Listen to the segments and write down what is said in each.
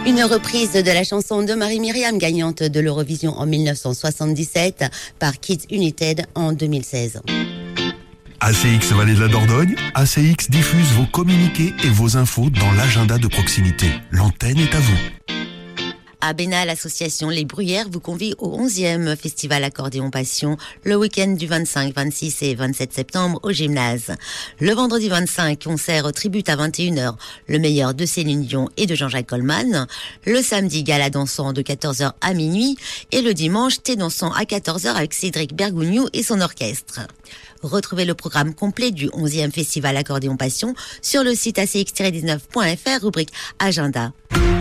Une reprise de la chanson de Marie-Myriam, gagnante de l'Eurovision en 1977 par Kids United en 2016. ACX Vallée de la Dordogne, ACX diffuse vos communiqués et vos infos dans l'agenda de proximité. L'antenne est à vous. À Bénat, l'association Les Bruyères vous convie au 11e Festival Accordéon Passion, le week-end du 25, 26 et 27 septembre au gymnase. Le vendredi 25, concert tribute à 21h, le meilleur de Céline Dion et de Jean-Jacques Goldman. Le samedi, gala dansant de 14h à minuit. Et le dimanche, thé dansant à 14h avec Cédric Bergougnou et son orchestre. Retrouvez le programme complet du 11e Festival Accordéon Passion sur le site acx-19.fr, rubrique Agenda.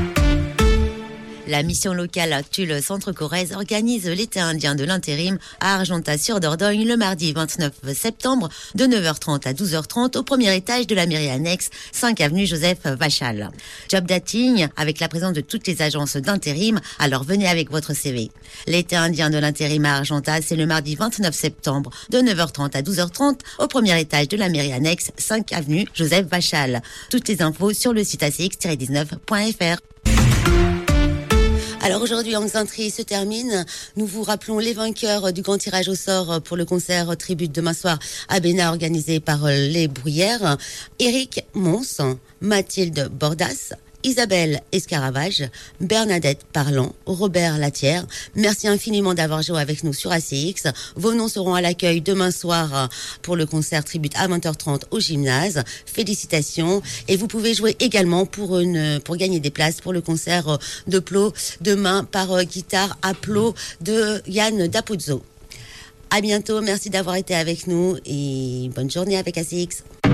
La mission locale Tulle Centre-Corrèze organise l'été indien de l'intérim à Argentat-sur-Dordogne le mardi 29 septembre de 9h30 à 12h30 au premier étage de la mairie annexe 5 avenue Joseph Vachal. Job dating avec la présence de toutes les agences d'intérim, alors venez avec votre CV. L'été indien de l'intérim à Argentat, c'est le mardi 29 septembre de 9h30 à 12h30 au premier étage de la mairie annexe 5 avenue Joseph Vachal. Toutes les infos sur le site acx-19.fr. Alors aujourd'hui, Angstantri se termine. Nous vous rappelons les vainqueurs du grand tirage au sort pour le concert tribute demain soir à Bénat organisé par les Bruyères. Éric Mons, Mathilde Bordas, Isabelle Escaravage, Bernadette Parlant, Robert Latière. Merci infiniment d'avoir joué avec nous sur ACX. Vos noms seront à l'accueil demain soir pour le concert tribute à 20h30 au gymnase. Félicitations. Et vous pouvez jouer également pour gagner des places pour le concert de Plo demain par guitare à Plo de Yann Dapuzzo. À bientôt. Merci d'avoir été avec nous et bonne journée avec ACX.